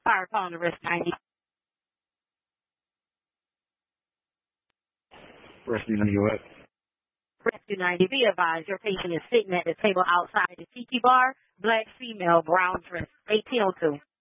Fire upon the Rescue 90. Rescue 90, what? Rescue 90, be advised, your patient is sitting at the table outside the tiki bar, black female, brown dress, 1802.